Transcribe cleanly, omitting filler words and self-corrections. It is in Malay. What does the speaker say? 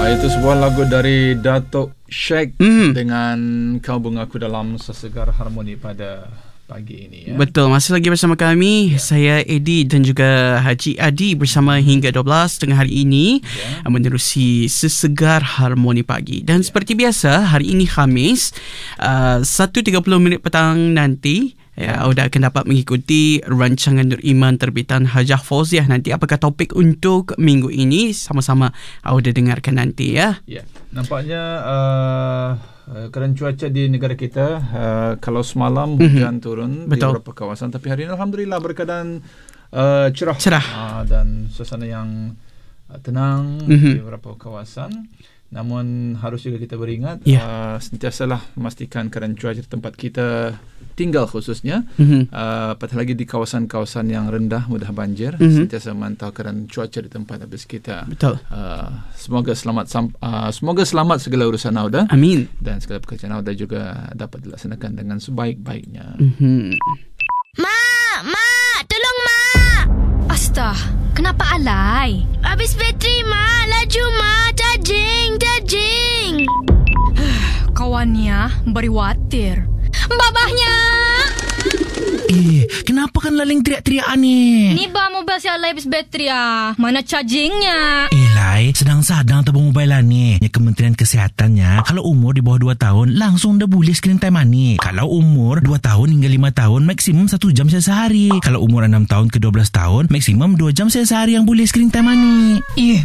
Itu sebuah lagu dari Datuk Sheikh dengan Kau Bungaku dalam Sesegar Harmoni pada pagi ini. Betul, masih lagi bersama kami. Saya Eddie dan juga Haji Adi bersama hingga 12 tengah hari ini menerusi Sesegar Harmoni Pagi. Dan seperti biasa, hari ini Khamis 1.30 petang nanti Auda akan dapat mengikuti rancangan Nur Iman terbitan Hajah Fauziah nanti. Apakah topik untuk minggu ini? Sama-sama Auda dengarkan nanti ya. Nampaknya keadaan cuaca di negara kita kalau semalam hujan turun di beberapa kawasan, tapi hari ini alhamdulillah berkeadaan cerah dan suasana yang tenang di beberapa kawasan. Namun harus juga kita beringat sentiasalah memastikan keadaan cuaca di tempat kita tinggal khususnya apatah lagi di kawasan-kawasan yang rendah mudah banjir, sentiasa memantau keadaan cuaca di tempat habis kita. Betul. Semoga selamat segala urusan Auda. Amin. Dan segala pekerjaan Auda juga dapat dilaksanakan dengan sebaik-baiknya. Mak, tolong Mak. Astah, kenapa alai? Habis bateri Mak, laju Mak, charging. Kawannya beri watir. Babahnya. Kenapa kan laling teriak-teriak ni? Ni bah mobil si alai habis bateri Mana chargingnya? Lai, sedang-sedang tabung mobile ni. Kementerian Kesihatannya, kalau umur di bawah 2 tahun, langsung dah boleh screen time ni. Kalau umur 2 tahun hingga 5 tahun, maksimum 1 jam sehari. Kalau umur 6 tahun ke 12 tahun, maksimum 2 jam sehari yang boleh screen time ni.